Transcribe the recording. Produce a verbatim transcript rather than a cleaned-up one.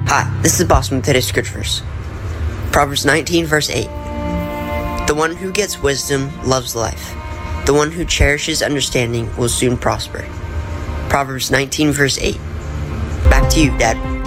Hi, this is Boston with today's scripture verse. Proverbs nineteen, verse eight. The one who gets wisdom loves life. The one who cherishes understanding will soon prosper. Proverbs nineteen, verse eight. Back to you, Dad.